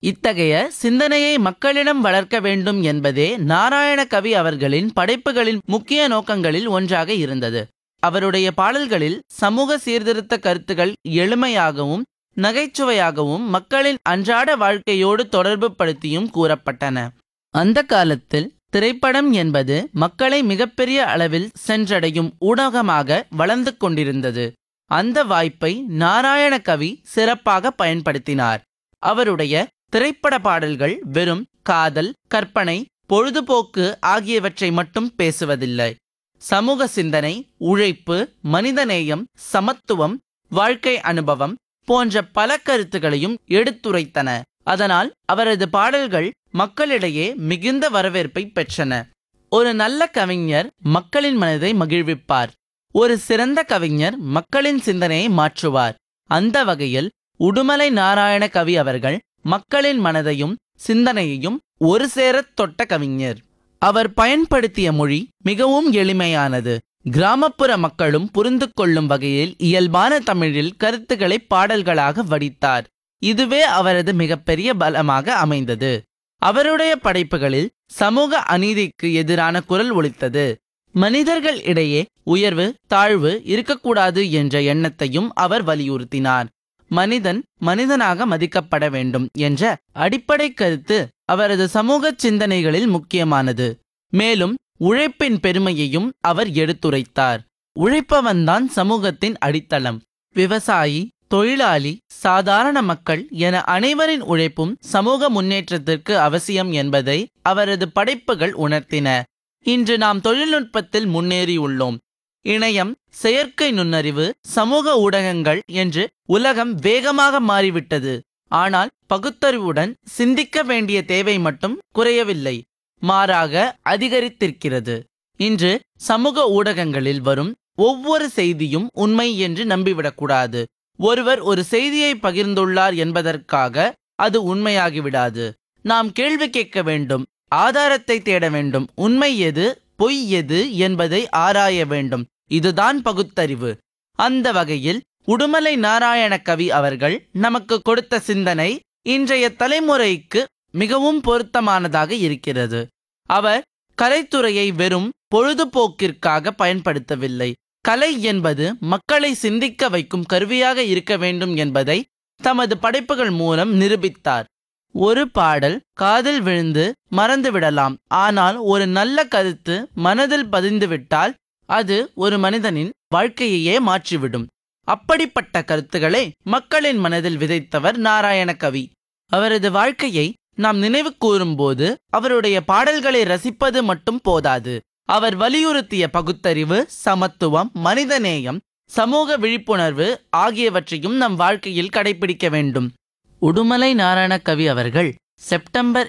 இத்தகைய சிந்தனையை மக்களிடம் வளர்க்க வேண்டும் என்பதே நாராயண கவி அவர்களின் படைப்புகளின் முக்கிய நோக்கங்களில் ஒன்றாக இருந்தது. அவருடைய பாடல்களில் சமூக சீர்திருத்த கருத்துகள் எளிமையாகவும் நகைச்சுவையாகவும் மக்களின் அன்றாட வாழ்க்கையோடு தொடர்பு படுத்தியும் கூறப்பட்டன. அந்த காலத்தில் திரைப்படம் என்பது மக்களை மிகப்பெரிய அளவில் சென்றடையும் ஊடகமாக வளர்ந்து கொண்டிருந்தது. அந்த வாய்ப்பை நாராயண கவி சிறப்பாக பயன்படுத்தினார். அவருடைய திரைப்பட பாடல்கள் வெறும் காதல், கற்பனை, பொழுதுபோக்கு ஆகியவற்றை மட்டும் பேசுவதில்லை. சமூக சிந்தனை, உழைப்பு, மனிதநேயம், சமத்துவம், வாழ்க்கை அனுபவம் போன்ற பல கருத்துக்களையும் எடுத்துரைத்தன. அதனால் அவரது பாடல்கள் மக்களிடையே மிகுந்த வரவேற்பை பெற்றன. ஒரு நல்ல கவிஞர் மக்களின் மனதை மகிழ்விப்பார். ஒரு சிறந்த கவிஞர் மக்களின் சிந்தனையை மாற்றுவார். அந்த வகையில் உடுமலை நாராயண கவி அவர்கள் மக்களின் மனதையும் சிந்தனையையும் ஒரு சேரத் தொட்ட கவிஞர். அவர் பயன்படுத்திய மொழி மிகவும் எளிமையானது. கிராமப்புற மக்களும் புரிந்து கொள்ளும் வகையில் இயல்பான தமிழில் கருத்துக்களை பாடல்களாக வடித்தார். இதுவே அவரது மிகப்பெரிய பலமாக அமைந்தது. அவருடைய படைப்புகளில் சமூக அநீதிக்கு எதிரான குரல் ஒலித்தது. மனிதர்கள் இடையே உயர்வு தாழ்வு இருக்கக்கூடாது என்ற எண்ணத்தையும் அவர் வலியுறுத்தினார். மனிதன் மனிதனாக மதிக்கப்பட வேண்டும் என்ற அடிப்படை கருத்து அவரது சமூக சிந்தனைகளில் முக்கியமானது. மேலும் உழைப்பின் பெருமையையும் அவர் எடுத்துரைத்தார். உழைப்பவன்தான் சமூகத்தின் அடித்தளம். விவசாயி, தொழிலாளி, சாதாரண மக்கள் என அனைவரின் உழைப்பும் சமூக முன்னேற்றத்திற்கு அவசியம் என்பதை அவரது படைப்புகள் உணர்த்தின. இன்று நாம் தொழில்நுட்பத்தில் முன்னேறியுள்ளோம். இணையம், செயற்கை நுண்ணறிவு, சமூக ஊடகங்கள் என்று உலகம் வேகமாக மாறிவிட்டது. ஆனால் பகுத்தறிவுடன் சிந்திக்க வேண்டிய தேவை மட்டும் குறையவில்லை, மாறாக அதிகரித்திருக்கிறது. இன்று சமூக ஊடகங்களில் வரும் ஒவ்வொரு செய்தியும் உண்மை என்று நம்பிவிடக்கூடாது. ஒருவர் ஒரு செய்தியை பகிர்ந்துள்ளார் என்பதற்காக அது உண்மையாகிவிடாது. நாம் கேள்வி கேட்க வேண்டும், ஆதாரத்தை தேட வேண்டும், உண்மை எது பொய் எது என்பதை ஆராய வேண்டும். இதுதான் பகுத்தறிவு. அந்த வகையில் உடுமலை நாராயண கவி அவர்கள் நமக்கு கொடுத்த சிந்தனை இன்றைய தலைமுறைக்கு மிகவும் பொருத்தமானதாக இருக்கிறது. அவர் கலைத்துறையை வெறும் பொழுதுபோக்கிற்காக பயன்படுத்தவில்லை. கலை என்பது மக்களை சிந்திக்க வைக்கும் கருவியாக இருக்க வேண்டும் என்பதை தமது படைப்புகள் மூலம் நிரூபித்தார். ஒரு பாடல் காதில் விழுந்து மறந்து விடலாம், ஆனால் ஒரு நல்ல கருத்து மனதில் பதிந்துவிட்டால் அது ஒரு மனிதனின் வாழ்க்கையையே மாற்றிவிடும். அப்படிப்பட்ட கருத்துக்களை மக்களின் மனதில் விதைத்தவர் நாராயண கவி. அவரது வாழ்க்கையை நாம் நினைவு கூறும்போது அவருடைய பாடல்களை ரசிப்பது மட்டும் போதாது. அவர் வலியுறுத்திய பகுத்தறிவு, சமத்துவம், மனிதநேயம், சமூக விழிப்புணர்வு ஆகியவற்றையும் நம் வாழ்க்கையில் கடைபிடிக்க வேண்டும். உடுமலை நாராயண கவி அவர்கள் செப்டம்பர்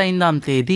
25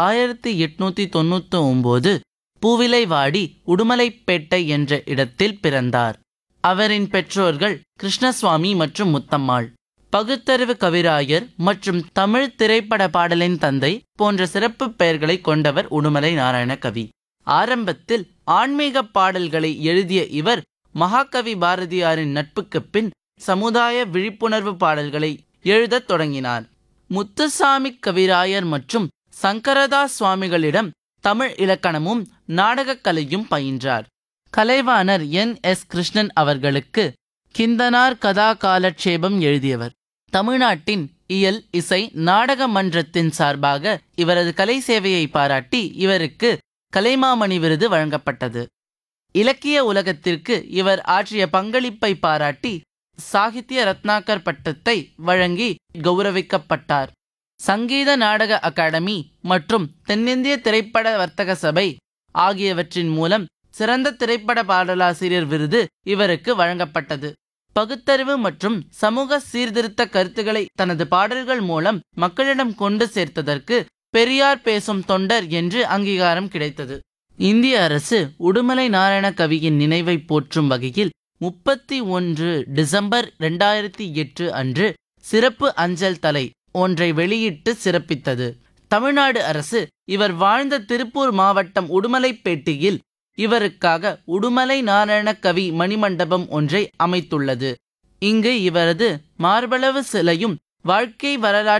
1899 பூவிலைவாடி உடுமலைப்பேட்டை என்ற இடத்தில் பிறந்தார். அவரின் பெற்றோர்கள் கிருஷ்ணசுவாமி மற்றும் முத்தம்மாள். பகுத்தறிவு கவிராயர் மற்றும் தமிழ் திரைப்பட பாடலின் தந்தை போன்ற சிறப்பு பெயர்களை கொண்டவர் உடுமலை நாராயண கவி. ஆரம்பத்தில் ஆன்மீக பாடல்களை எழுதிய இவர் மகாகவி பாரதியாரின் நட்புக்கு பின் சமுதாய விழிப்புணர்வு பாடல்களை எழுதத் தொடங்கினார். முத்துசாமி கவிராயர் மற்றும் சங்கரதாஸ் சுவாமிகளிடம் தமிழ் இலக்கணமும் நாடகக் கலையும் பயின்றார். கலைவாணர் என்.எஸ். கிருஷ்ணன் அவர்களுக்கு கிந்தனார் கதா காலட்சேபம் எழுதியவர். தமிழ்நாட்டின் இயல் இசை நாடக மன்றத்தின் சார்பாக இவரது கலை சேவையை பாராட்டி இவருக்கு கலைமாமணி விருது வழங்கப்பட்டது. இலக்கிய உலகத்திற்கு இவர் ஆற்றிய பங்களிப்பை பாராட்டி சாகித்ய ரத்னாகர் பட்டத்தை வழங்கி கௌரவிக்கப்பட்டார். சங்கீத நாடக அகாடமி மற்றும் தென்னிந்திய திரைப்பட வர்த்தக சபை ஆகியவற்றின் மூலம் சிறந்த திரைப்பட பாடலாசிரியர் விருது இவருக்கு வழங்கப்பட்டது. பகுத்தறிவு மற்றும் சமூக சீர்திருத்த கருத்துக்களை தனது பாடல்கள் மூலம் மக்களிடம் கொண்டு சேர்த்ததற்கு பெரியார் பேசும் தொண்டர் என்று அங்கீகாரம் கிடைத்தது. இந்திய அரசு உடுமலை நாராயண கவியின் நினைவை போற்றும் வகையில் 31 டிசம்பர் 2008 அன்று சிறப்பு அஞ்சல் தலை ஒன்றை வெளியிட்டு சிறப்பித்தது. தமிழ்நாடு அரசு இவர் வாழ்ந்த திருப்பூர் மாவட்டம் உடுமலைப்பேட்டையில் இவருக்காக உடுமலை நாராயண கவி மணிமண்டபம் ஒன்றை அமைத்துள்ளது. இங்கு இவரது மார்பளவு சிலையும் வாழ்க்கை வரலாற்று